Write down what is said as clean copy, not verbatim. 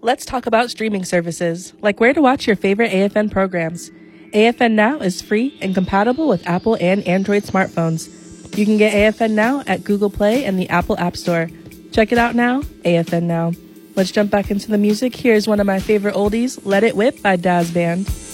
Let's talk about streaming services, like where to watch your favorite AFN programs. AFN Now is free and compatible with Apple and Android smartphones. You can get AFN Now at Google Play and the Apple App Store. Check it out now, AFN Now. Let's jump back into the music. Here's one of my favorite oldies, Let It Whip by Daz Band.